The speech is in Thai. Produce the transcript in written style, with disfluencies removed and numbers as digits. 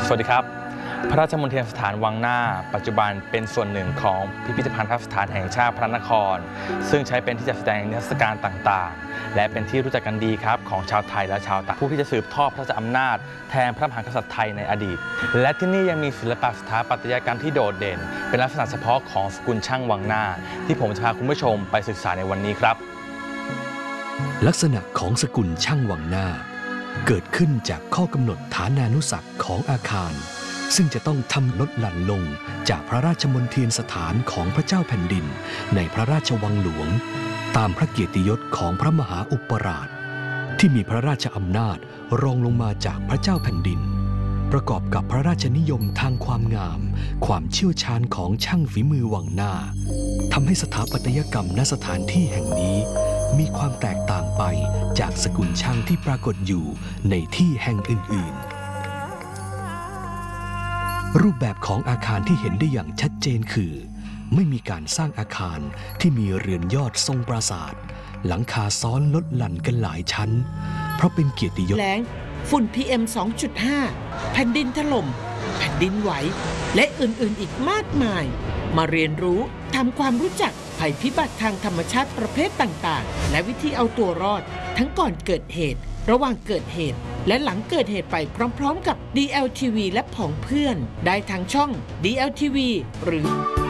สวัสดีครับพระราชมณฑลสถานวังหน้าปัจจุบันเป็นส่วนหนึ่งของพิพิธภัณฑสถานแห่งชาติพระนครซึ่งใช้เป็นที่จัดแสดงนิทรรศการต่างๆและเป็นที่รู้จักกันดีครับของชาวไทยและชาวต่างผู้ที่จะสืบทอดพระราชอำนาจแทนพระมหากษัตริย์ไทยในอดีตและที่นี่ยังมีศิลปะสถาปัตยกรรมที่โดดเด่นเป็นลักษณะเฉพาะของสกุลช่างวังหน้าที่ผมจะพาคุณผู้ชมไปศึกษาในวันนี้ครับลักษณะของสกุลช่างวังหน้าเกิดขึ้นจากข้อกำหนดฐานานุสักของอาคารซึ่งจะต้องทำลดหลั่นลงจากพระราชมณฑลสถานของพระเจ้าแผ่นดินในพระราชวังหลวงตามพระเกียรติยศของพระมหาอุปราชที่มีพระราชอำนาจรองลงมาจากพระเจ้าแผ่นดินประกอบกับพระราชนิยมทางความงามความเชี่ยวชาญของช่างฝีมือวังหน้าทำให้สถาปัตยกรรมณสถานที่แห่งนี้มีความแตกต่างไปจากสกุลช่างที่ปรากฏอยู่ในที่แห่งอื่นๆรูปแบบของอาคารที่เห็นได้อย่างชัดเจนคือไม่มีการสร้างอาคารที่มีเรือนยอดทรงปราสาทหลังคาซ้อนลดหลั่นกันหลายชั้นเพราะเป็นเกียรติยศแรงฝุ่น PM 2.5 แผ่นดินถล่มแผ่นดินไหวและอื่นๆอีกมากมายมาเรียนรู้ทำความรู้จักภัยพิบัติทางธรรมชาติประเภทต่างๆและวิธีเอาตัวรอดทั้งก่อนเกิดเหตุระหว่างเกิดเหตุและหลังเกิดเหตุไปพร้อมๆกับ DLTV และผองเพื่อนได้ทางช่อง DLTV หรือ